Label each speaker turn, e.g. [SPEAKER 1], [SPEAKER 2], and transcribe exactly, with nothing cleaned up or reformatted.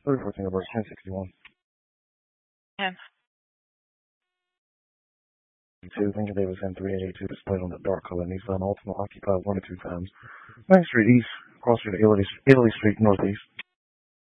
[SPEAKER 1] thirty-four Singapore, ten sixty-one.
[SPEAKER 2] ten.
[SPEAKER 1] two, Lincoln Davis M three eight eight two, displayed on the dark color Nissan Altima, occupied one or two times. ninth Street East, cross street Italy, Italy Street, Northeast.